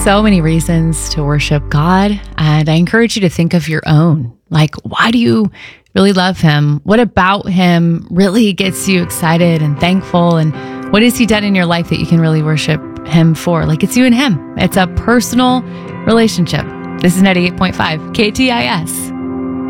so many reasons to worship God, and I encourage you to think of your own. Like, why do you really love him? What about him really gets you excited and thankful? And what has he done in your life that you can really worship him for? Like, it's you and him. It's a personal relationship. This is 98.5 KTIS.